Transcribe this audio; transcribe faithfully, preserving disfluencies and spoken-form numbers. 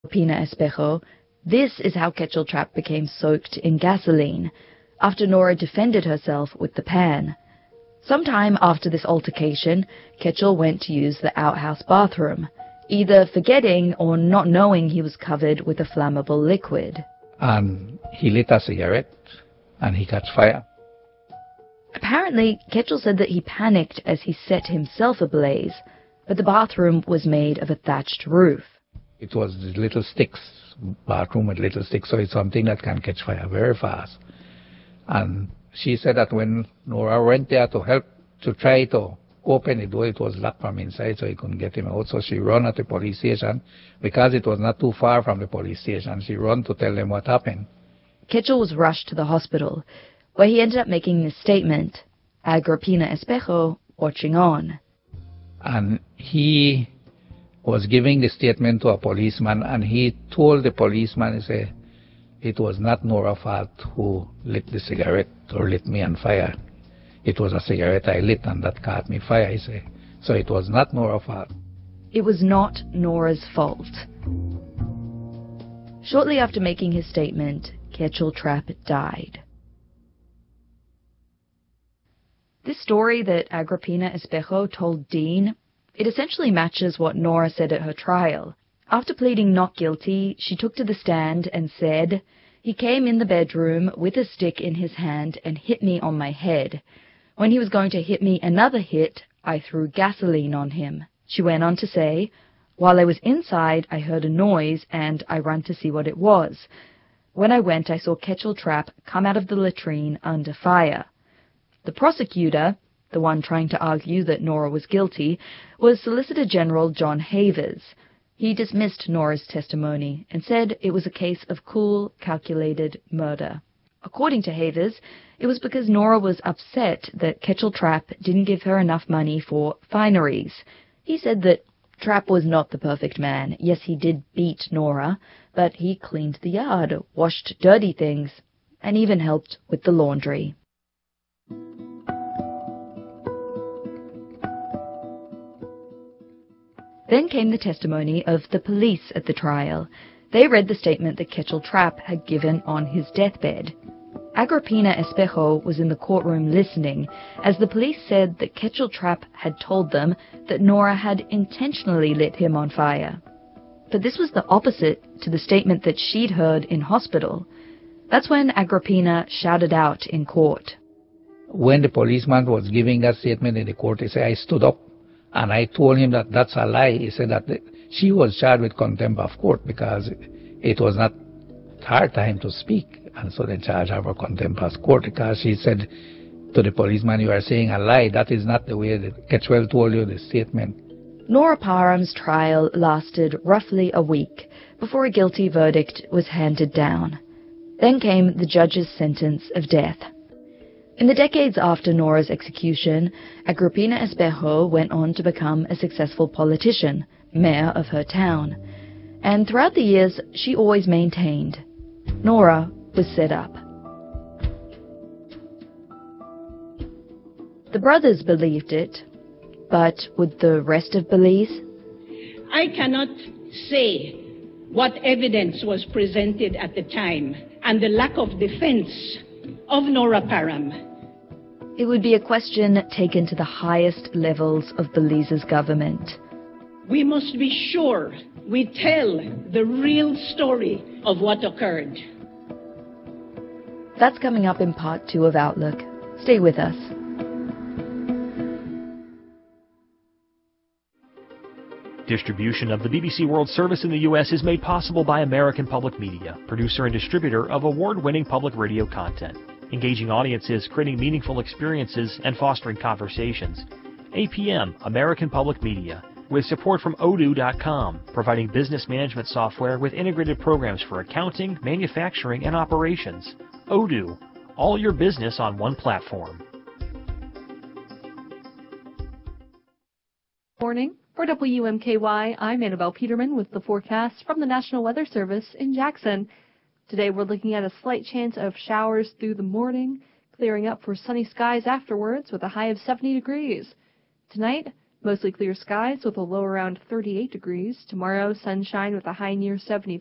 Pina Espejo, this is how Quechel Trap became soaked in gasoline, after Nora defended herself with the pan. Sometime after this altercation, Quechel went to use the outhouse bathroom, either forgetting or not knowing he was covered with a flammable liquid. And he lit a cigarette, and he caught fire. Apparently, Quechel said that he panicked as he set himself ablaze, but the bathroom was made of a thatched roof. It was little sticks, bathroom with little sticks, so it's something that can catch fire very fast. And she said that when Nora went there to help to try to open the door, it was locked from inside, so he couldn't get him out. So she ran at the police station. Because it was not too far from the police station, she ran to tell them what happened. Quechel was rushed to the hospital, where he ended up making this statement, Agrippina Espejo watching on. And he was giving the statement to a policeman, and he told the policeman, he said, it was not Nora's fault who lit the cigarette or lit me on fire. It was a cigarette I lit and that caught me fire, he said. So it was not Nora's fault. It was not Nora's fault. Shortly after making his statement, Quechel Trap died. This story that Agrippina Espejo told Dean, it essentially matches what Nora said at her trial. After pleading not guilty, she took to the stand and said, "He came in the bedroom with a stick in his hand and hit me on my head. When he was going to hit me another hit, I threw gasoline on him." She went on to say, "While I was inside, I heard a noise and I ran to see what it was. When I went, I saw Quechel Trap come out of the latrine under fire." The prosecutor, the one trying to argue that Nora was guilty, was Solicitor General John Havers. He dismissed Nora's testimony and said it was a case of cool, calculated murder. According to Havers, it was because Nora was upset that Quechel Trap didn't give her enough money for fineries. He said that Trap was not the perfect man. Yes, he did beat Nora, but he cleaned the yard, washed dirty things, and even helped with the laundry. Then came the testimony of the police at the trial. They read the statement that Quechel Trap had given on his deathbed. Agrippina Espejo was in the courtroom listening as the police said that Quechel Trap had told them that Nora had intentionally lit him on fire. But this was the opposite to the statement that she'd heard in hospital. That's when Agrippina shouted out in court. When the policeman was giving that statement in the court, he said, I stood up and I told him that that's a lie. He said that she was charged with contempt of court because it was not her time to speak. And so they charged her for contempt of court because she said to the policeman, you are saying a lie. That is not the way that Quechel told you the statement. Nora Parham's trial lasted roughly a week before a guilty verdict was handed down. Then came the judge's sentence of death. In the decades after Nora's execution, Agrippina Espejo went on to become a successful politician, mayor of her town. And throughout the years, she always maintained, Nora was set up. The brothers believed it, but would the rest have believed? I cannot say what evidence was presented at the time and the lack of defense of Nora Parham. It would be a question taken to the highest levels of Belize's government. We must be sure we tell the real story of what occurred. That's coming up in part two of Outlook. Stay with us. Distribution of the B B C World Service in the U S is made possible by American Public Media, producer and distributor of award-winning public radio content, engaging audiences, creating meaningful experiences, and fostering conversations. A P M, American Public Media, with support from Odoo dot com, providing business management software with integrated programs for accounting, manufacturing, and operations. Odoo, all your business on one platform. Morning. For W M K Y, I'm Annabelle Peterman with the forecast from the National Weather Service in Jackson. Today we're looking at a slight chance of showers through the morning, clearing up for sunny skies afterwards with a high of seventy degrees. Tonight, Mostly clear skies with a low around thirty-eight degrees. Tomorrow, sunshine with a high near seventy-five.